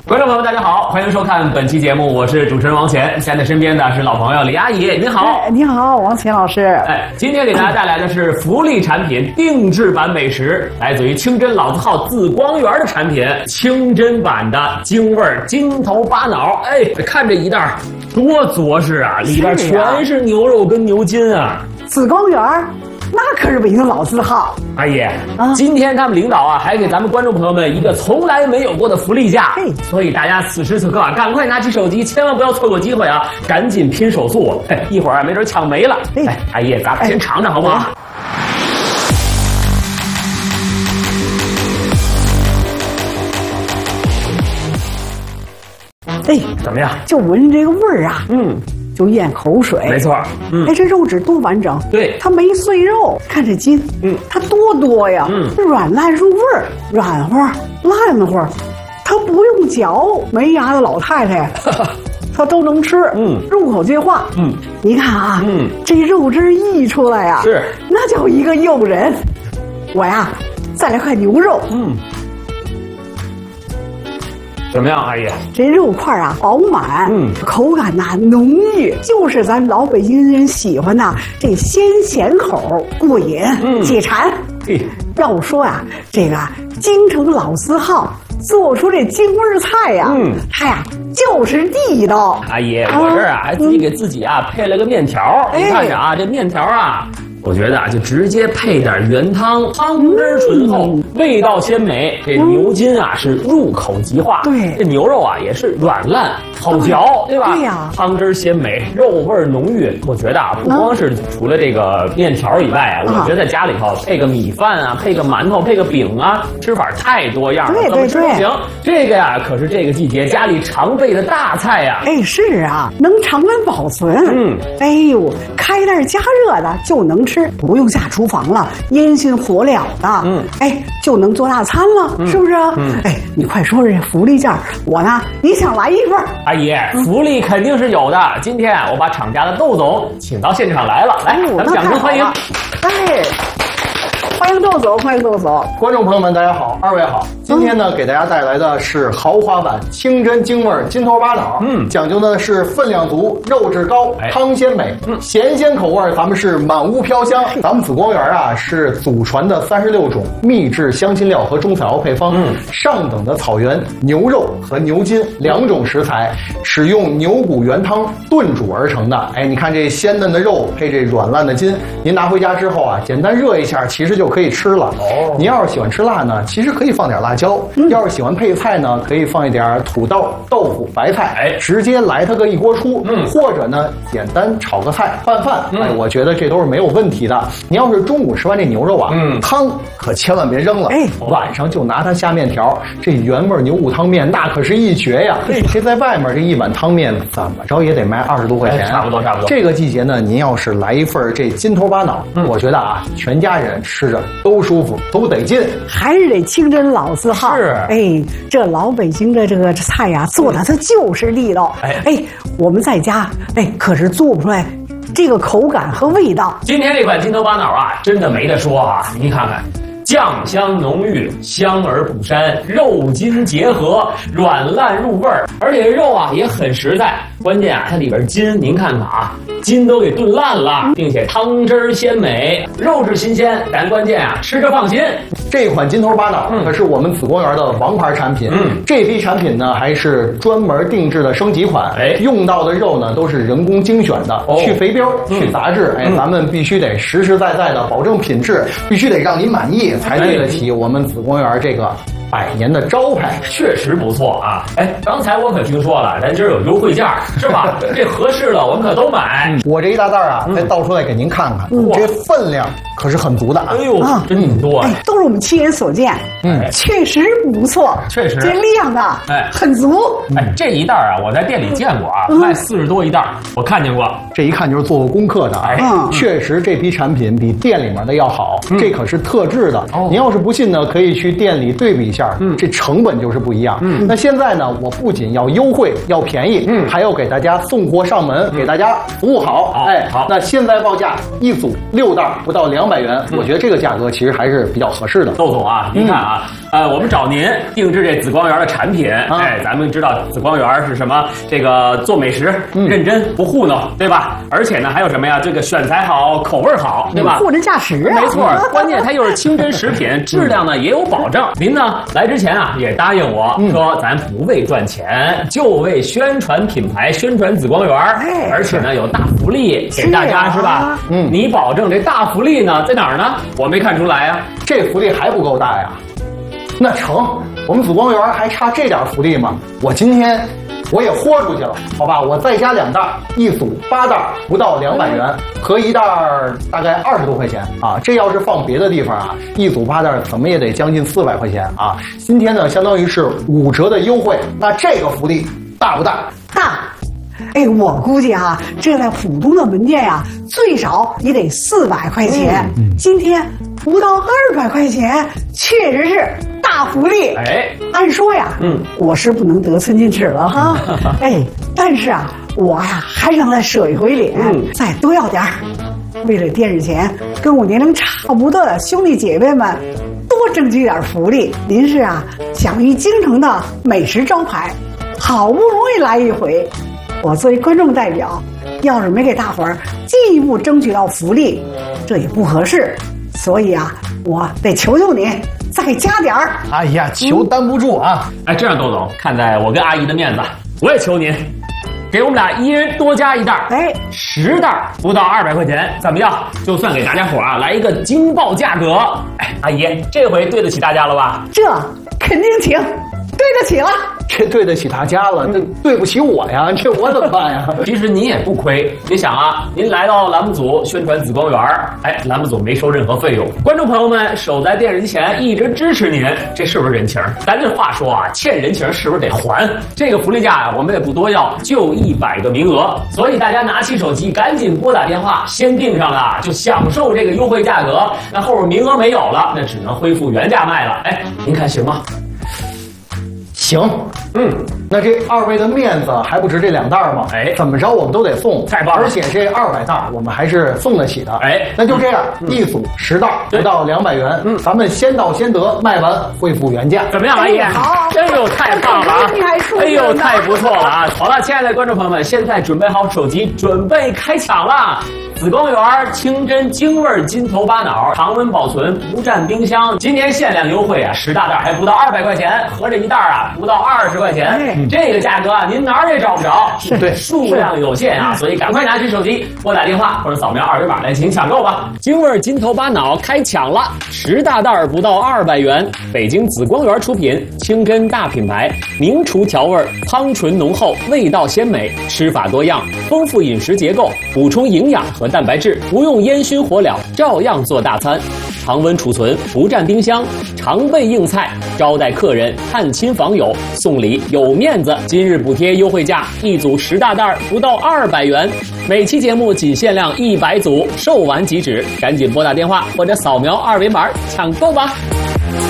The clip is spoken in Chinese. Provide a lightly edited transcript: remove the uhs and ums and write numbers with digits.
观众朋友们，大家好，欢迎收看本期节目，我是主持人王乾。现在身边的是老朋友李阿姨，您好。 你好，王乾老师。 今天给大家带来的是福利产品定制版美食，来自于清真老字号紫光园的产品，清真版的京味金头巴脑。看这一袋多着实啊，里边全是牛肉跟牛筋啊。 紫光园那可是北京老字号。 阿姨，今天他们领导啊还给咱们观众朋友们一个从来没有过的福利价，所以大家此时此刻啊，赶快拿起手机，千万不要错过机会啊，赶紧拼手速，一会儿啊没准抢没了。阿姨，咱们先尝尝好不好？怎么样？ 就闻这个味儿啊，就咽口水。 没错， 这肉质多完整， 对， 它没碎肉，看这筋，它多呀，软烂入味儿，软和烂和，它不用嚼，没牙的老太太它都能吃，入口即化，你看啊，这肉汁溢出来呀， 是， 那叫一个诱人。我呀，再来块牛肉， 怎么样，阿姨？ 这肉块啊饱满，口感呐浓郁，就是咱老北京人喜欢的这鲜咸口，过瘾，解馋。要说啊，这个京城老字号做出这京味菜呀，它呀就是地道。 阿姨，我这儿啊还自己给自己啊配了个面条，你看着啊，这面条啊。我觉得啊，就直接配点原汤，汤汁醇厚，味道鲜美。这牛筋啊是入口即化， 对， 这牛肉啊也是软烂好嚼，对吧？ 对呀， 汤汁鲜美，肉味浓郁。我觉得啊，不光是除了这个面条以外啊，我觉得在家里头配个米饭啊，配个馒头，配个饼啊，吃法太多样了，怎么吃都行。这个呀，可是这个季节家里常备的大菜呀。 是啊，能常温保存。开袋加热的就能吃。不用下厨房了，烟熏火燎的，就能做大餐了，是不是？你快说说这福利价，我呢也想来一份。 阿姨，福利肯定是有的。今天我把厂家的窦总请到现场来了，来，咱们掌声欢迎。 欢迎窦总，欢迎窦总。 观众朋友们，大家好，二位好。今天呢，给大家带来的是豪华版清真京味金头巴脑，讲究的是分量足、肉质高、汤鲜美，咸鲜口味咱们是满屋飘香。咱们紫光园啊是祖传的36种秘制香辛料和中草药配方，上等的草原牛肉和牛筋2种食材，使用牛骨原汤炖煮而成的。你看这鲜嫩的肉配这软烂的筋，您拿回家之后啊，简单热一下，其实就可以吃了。您要是喜欢吃辣呢，其实可以放点辣椒。要是喜欢配菜呢，可以放一点土豆、豆腐、白菜，直接来它个一锅出。或者呢，简单炒个菜拌饭，我觉得这都是没有问题的。你要是中午吃完这牛肉啊，汤可千万别扔了，晚上就拿它下面条。这原味牛骨汤面那可是一绝呀！这在外面这一碗汤面怎么着也得卖20多块钱， 差不多。 这个季节呢，您要是来一份这金头巴脑，我觉得啊，全家人吃着都舒服，都得劲。 还是得清真老字号。 是， 这老北京的这个菜呀，做的它就是地道。我们在家可是做不出来这个口感和味道。 今天这款金头巴脑啊，真的没得说啊！您看看。酱香浓郁，香而不膻，肉筋结合，软烂入味儿，而且肉啊也很实在。关键啊，它里边筋，您看看啊，筋都给炖烂了，并且汤汁鲜美，肉质新鲜。但关键啊，吃着放心。 这款金头巴脑可是我们紫光园的王牌产品。这批产品呢还是专门定制的升级款。用到的肉呢都是人工精选的，去肥膘、去杂质。咱们必须得实实在在的保证品质，必须得让您满意，才对得起我们紫光园这个100年的招牌。 确实不错啊！刚才我可听说了，咱今儿有优惠价是吧？这合适了，我们可都买。 我这一大袋啊，再倒出来给您看看，这分量可是很足的。 真挺多。 都是我们亲眼所见。确实不错， 确实这量啊，很足。 这一袋啊，我在店里见过啊，卖40多一袋，我看见过。 这一看就是做过功课的啊。确实这批产品比店里面的要好，这可是特制的。您要是不信呢，可以去店里对比一下，这成本就是不一样。那现在呢，我不仅要优惠，要便宜，还要给大家送货上门，给大家服务好。好，那现在报价一组6袋不到200元，我觉得这个价格其实还是比较合适的。 窦总啊，您看啊， 我们找您定制这紫光园的产品。哎，咱们知道紫光园是什么？这个做美食认真不糊弄，对吧？而且呢，还有什么呀？这个选材好，口味好，对吧？ 货真价实啊！ 没错，关键它又是清真食品，质量呢也有保证。您呢来之前啊也答应我说，咱不为赚钱，就为宣传品牌、宣传紫光园，而且呢有大福利给大家，是吧？你保证这大福利呢在哪儿呢？我没看出来啊， 这福利还不够大呀？那成，我们紫光园还差这点福利吗？我今天我也豁出去了，好吧？我再加2袋，一组8袋，不到200元，合一袋大概20多块钱啊。这要是放别的地方啊，一组8袋怎么也得将近400块钱啊。今天呢，相当于是5折的优惠，那这个福利大不大？ 大。哎，我估计啊，这在普通的门店呀，最少也得400块钱。今天不到200块钱，确实是大福利。 哎， 按说呀，我是不能得寸进尺了哈。哎，但是啊，我呀还想再舍一回脸，再多要点儿。为了电视前跟我年龄差不多的兄弟姐妹们多争取点福利，您是啊享誉京城的美食招牌，好不容易来一回。我作为观众代表，要是没给大伙儿进一步争取到福利，这也不合适。所以啊，我得求求您再加点儿。 哎呀，求担不住啊！ 哎，这样，窦总，看在我跟阿姨的面子，我也求您，给我们俩一人多加1袋。哎，10袋不到200块钱，怎么样？就算给大家伙啊来一个惊爆价格。哎，阿姨，这回对得起大家了吧？ 这肯定行，对得起了。 这对得起大家了，那对不起我呀，这我怎么办呀？ 其实您也不亏，您想啊，您来到栏目组宣传紫光园，哎，栏目组没收任何费用，观众朋友们守在电视机前一直支持您，这是不是人情？咱这话说啊，欠人情是不是得还？这个福利价啊，我们也不多要，就100个名额，所以大家拿起手机赶紧拨打电话，先订上了就享受这个优惠价格。那后边名额没有了，那只能恢复原价卖了。哎，您看行吗？ 行，那这2位的面子还不值这2袋吗？哎，怎么着我们都得送， 太棒了！ 而且这200袋我们还是送得起的。 哎， 那就这样，一组10袋，不到200元。咱们先到先得，卖完恢复原价， 怎么样，阿姨？ 好， 哎呦，太棒了啊！哎呦，太不错了啊！好了，亲爱的观众朋友们，现在准备好手机，准备开抢了。紫光园清真京味金头巴脑，常温保存，不占冰箱。今年限量优惠啊，10大袋还不到200块钱，合着1袋啊不到20块钱。这个价格啊，您哪儿也找不着。 对， 数量有限啊，所以赶快拿起手机拨打电话或者扫描2维码来进行抢购吧。京味金头巴脑开抢了，10大袋不到200元。北京紫光园出品，清真大品牌，名厨调味，汤醇浓厚，味道鲜美，吃法多样，丰富饮食结构，补充营养和蛋白质，不用烟熏火燎，照样做大餐。常温储存，不占冰箱，常备硬菜，招待客人、探亲访友，送礼有面子。今日补贴优惠价，一组10大袋不到200元。每期节目仅限量100组，售完即止，赶紧拨打电话或者扫描2维码抢购吧。